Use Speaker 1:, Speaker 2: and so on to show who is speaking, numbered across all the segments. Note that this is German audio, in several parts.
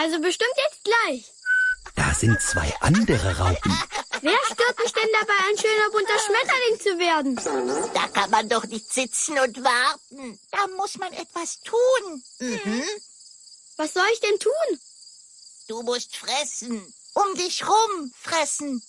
Speaker 1: Also bestimmt jetzt gleich.
Speaker 2: Da sind 2 andere Raupen.
Speaker 1: Wer stört mich denn dabei, ein schöner bunter Schmetterling zu werden?
Speaker 3: Da kann man doch nicht sitzen und warten. Da muss man etwas tun.
Speaker 1: Was soll ich denn tun?
Speaker 3: Du musst fressen. Um dich rum fressen.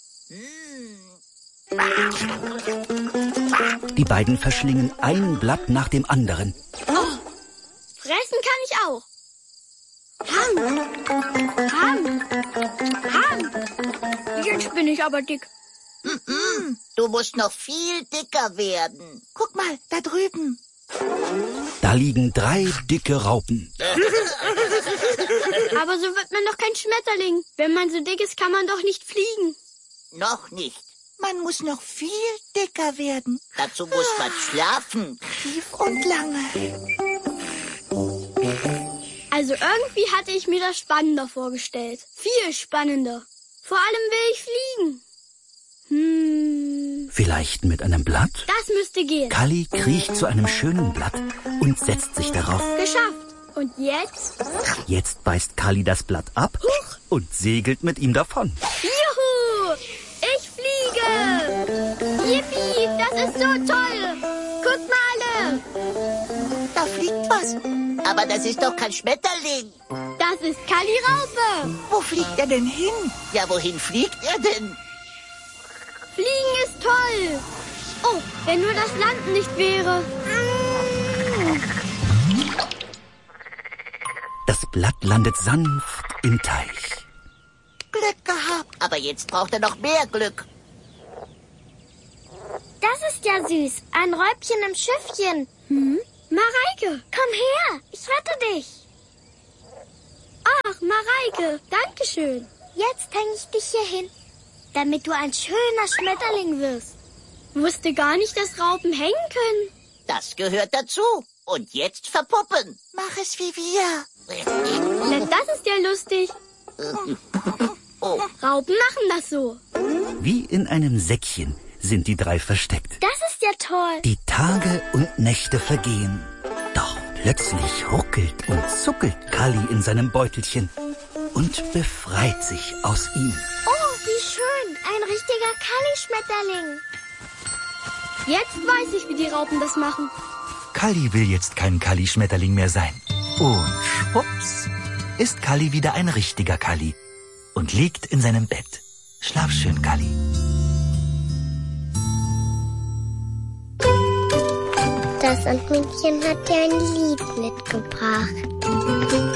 Speaker 2: Die beiden verschlingen ein Blatt nach dem anderen.
Speaker 1: Oh, fressen kann ich auch. Ham, Ham, Ham. Jetzt bin ich aber dick.
Speaker 3: Du musst noch viel dicker werden. Guck mal, da drüben.
Speaker 2: Da liegen 3 dicke Raupen.
Speaker 1: Aber so wird man doch kein Schmetterling. Wenn man so dick ist, kann man doch nicht fliegen.
Speaker 3: Noch nicht. Man muss noch viel dicker werden. Dazu muss man schlafen. Tief und lange.
Speaker 1: Also irgendwie hatte ich mir das spannender vorgestellt. Viel spannender. Vor allem will ich fliegen.
Speaker 2: Vielleicht mit einem Blatt?
Speaker 1: Das müsste gehen.
Speaker 2: Kalli kriecht zu einem schönen Blatt und setzt sich darauf.
Speaker 1: Geschafft. Und jetzt?
Speaker 2: Jetzt beißt Kalli das Blatt ab und segelt mit ihm davon.
Speaker 1: Juhu! Ich fliege! Yippie, das ist so toll! Guckt mal alle!
Speaker 3: Da fliegt was. Aber das ist doch kein Schmetterling.
Speaker 1: Das ist Kalli Raupe!
Speaker 3: Wo fliegt er denn hin? Ja, wohin fliegt er denn?
Speaker 1: Fliegen ist toll! Oh, wenn nur das Landen nicht wäre.
Speaker 2: Das Blatt landet sanft im Teich.
Speaker 3: Glück gehabt. Aber jetzt braucht er noch mehr Glück.
Speaker 4: Das ist ja süß. Ein Räubchen im Schiffchen.
Speaker 1: Mareike!
Speaker 4: Komm her, ich rette dich.
Speaker 1: Ach, Mareike, danke schön.
Speaker 4: Jetzt hänge ich dich hier hin, damit du ein schöner Schmetterling wirst.
Speaker 1: Wusste gar nicht, dass Raupen hängen können.
Speaker 3: Das gehört dazu. Und jetzt verpuppen. Mach es wie wir.
Speaker 1: Na, das ist ja lustig. Raupen machen das so.
Speaker 2: Wie in einem Säckchen sind die 3 versteckt.
Speaker 4: Das ist ja toll.
Speaker 2: Die Tage und Nächte vergehen. Doch plötzlich ruckelt und zuckelt Kalli in seinem Beutelchen und befreit sich aus ihm.
Speaker 4: Oh, wie schön. Ein richtiger Kalli-Schmetterling.
Speaker 1: Jetzt weiß ich, wie die Raupen das machen.
Speaker 2: Kalli will jetzt kein Kalli-Schmetterling mehr sein. Und schwupps ist Kalli wieder ein richtiger Kalli und liegt in seinem Bett. Schlaf schön, Kalli.
Speaker 4: Das Sandmännchen hat dir ein Lied mitgebracht.